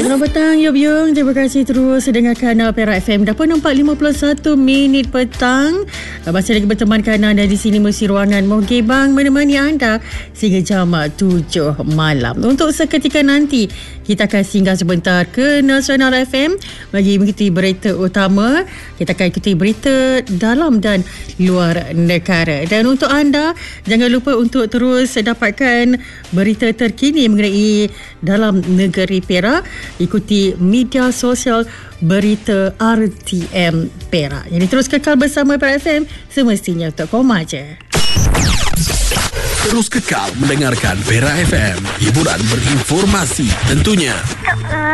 Selamat petang, Yung. Terima kasih terus dengarkan Perak FM. Dah pun 4.51 minit petang. Masih lagi bertemankan anda di sini Mesin Ruangan Mohon Bang menemani anda sehingga jam 7 malam. Untuk seketika nanti, kita akan singgah sebentar ke Nasional FM bagi mengikuti berita utama. Kita akan ikuti berita dalam dan luar negara. Dan untuk anda, jangan lupa untuk terus dapatkan berita terkini mengenai dalam negeri Perak. Ikuti media sosial berita RTM Perak. Jadi terus kekal bersama Perak FM, semestinya untuk koma je. Terus kekal mendengarkan Perak FM, hiburan berinformasi tentunya.